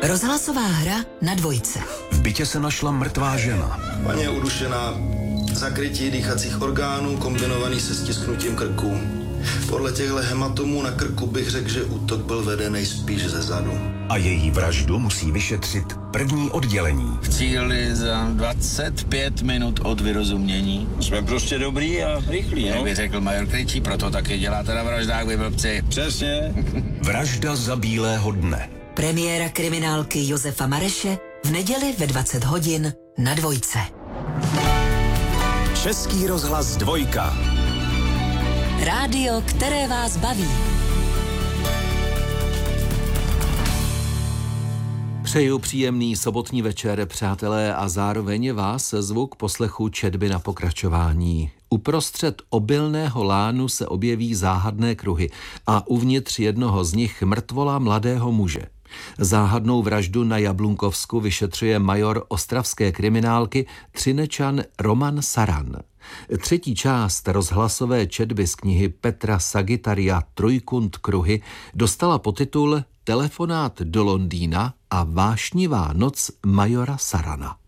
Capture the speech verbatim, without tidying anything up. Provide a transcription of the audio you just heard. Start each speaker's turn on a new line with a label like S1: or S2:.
S1: Rozhlasová hra na Dvojce.
S2: V bytě se našla mrtvá žena.
S3: Paní je udušená, zakrytí dýchacích orgánů kombinovaný se stisknutím krku. Podle těchto hematomů na krku bych řekl, že útok byl vedený spíš ze zadu.
S2: A její vraždu musí vyšetřit první oddělení.
S4: V cíli za dvacet pět minut od vyrozumění.
S5: Jsme prostě dobrý a rychlí,
S4: Jak
S5: no?
S4: by řekl major Krejčí, proto taky děláte na vraždách, vy blbci.
S5: Přesně.
S2: Vražda za bílého dne.
S1: Premiéra kriminálky Josefa Mareše v neděli ve dvacet hodin na Dvojce.
S2: Český rozhlas Dvojka.
S1: Rádio, které vás baví.
S6: Přeju příjemný sobotní večer, přátelé, a zároveň vás zvu k poslechu četby na pokračování. Uprostřed obilného lánu se objeví záhadné kruhy a uvnitř jednoho z nich mrtvola mladého muže. Záhadnou vraždu na Jablunkovsku vyšetřuje major ostravské kriminálky Třinečan Roman Saran. Třetí část rozhlasové četby z knihy Petra Sagitaria Trojkund kruhy dostala podtitul Telefonát do Londýna a vášnivá noc majora Sarana.